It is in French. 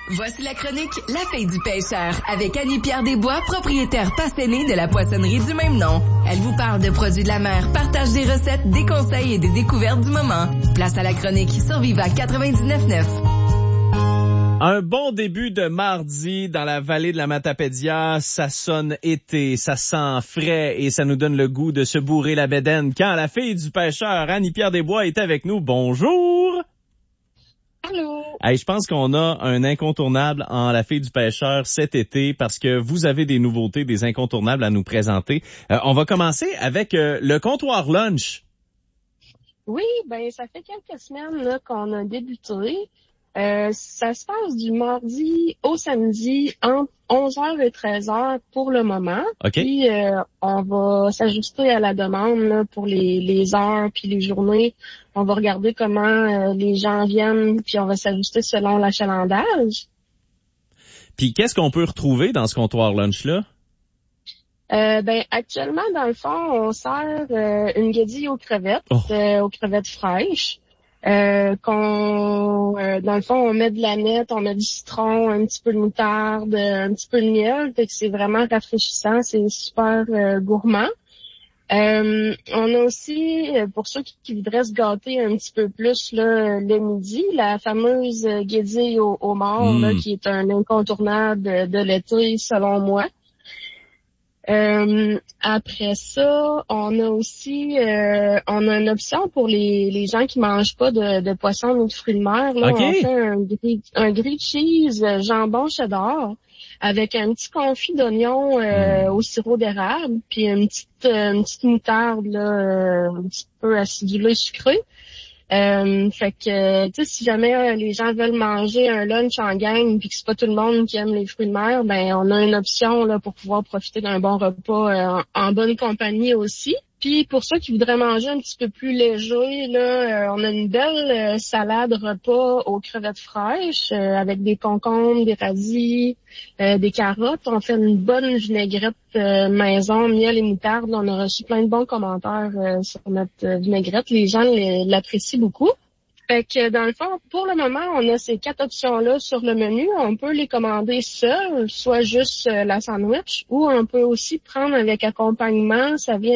Voici la chronique La Fille du pêcheur avec Annie-Pierre Desbois, propriétaire passionnée de la poissonnerie du même nom. Elle vous parle de produits de la mer, partage des recettes, des conseils et des découvertes du moment. Place à la chronique sur Viva 99.9. Un bon début de mardi dans la vallée de la Matapédia. Ça sonne été, ça sent frais et ça nous donne le goût de se bourrer la bédaine. Quand la fille du pêcheur, Annie-Pierre Desbois, est avec nous. Bonjour! Allô! Hey, je pense qu'on a un incontournable en la fille du pêcheur cet été parce que vous avez des nouveautés, des incontournables à nous présenter. On va commencer avec le comptoir lunch. Oui, ben ça fait quelques semaines là, qu'on a débuté. Ça se passe du mardi au samedi entre 11h et 13h pour le moment. OK. Puis on va s'ajuster à la demande là, pour les heures puis les journées. On va regarder comment les gens viennent puis on va s'ajuster selon l'achalandage. Puis qu'est-ce qu'on peut retrouver dans ce comptoir lunch-là? Actuellement, dans le fond, on sert une guédille aux crevettes fraîches. Dans le fond, on met de la nette, on met du citron, un petit peu de moutarde, un petit peu de miel, fait que c'est vraiment rafraîchissant, c'est super gourmand. On a aussi, pour ceux qui voudraient se gâter un petit peu plus là, le midi, la fameuse guédille au homard, là, qui est un incontournable de l'été selon moi. Après ça, on a aussi on a une option pour les gens qui mangent pas de poisson ou de fruits de mer. Là, Okay. On fait un grilled cheese jambon cheddar avec un petit confit d'oignon au sirop d'érable, puis une petite moutarde là, un petit peu acidulée sucrée. Fait que, tu sais, si jamais les gens veulent manger un lunch en gang puis que c'est pas tout le monde qui aime les fruits de mer, ben on a une option là pour pouvoir profiter d'un bon repas en bonne compagnie aussi. Puis pour ceux qui voudraient manger un petit peu plus léger, là, on a une belle salade repas aux crevettes fraîches avec des concombres, des radis, des carottes. On fait une bonne vinaigrette maison, miel et moutarde. On a reçu plein de bons commentaires sur notre vinaigrette. Les gens l'apprécient beaucoup. Fait que dans le fond, pour le moment, on a ces 4 options-là sur le menu. On peut les commander seules, soit juste la sandwich, ou on peut aussi prendre avec accompagnement. Ça vient